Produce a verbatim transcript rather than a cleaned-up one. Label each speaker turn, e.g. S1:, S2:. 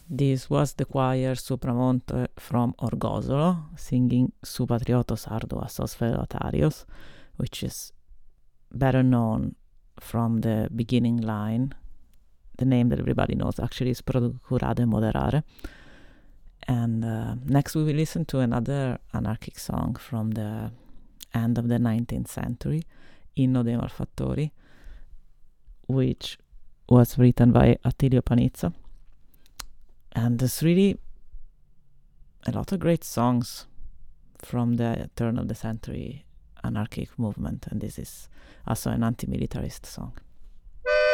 S1: This was the choir Supramonte from Orgosolo singing Su patriotos arduas os feudatarios, which is better known from the beginning line. The name that everybody knows actually is Procurare moderare. And uh, next we will listen to another anarchic song from the end of the nineteenth century, Inno dei Malfattori, which was written by Attilio Panizza. And there's really a lot of great songs from the turn of the century anarchic movement, and this is also an anti-militarist song.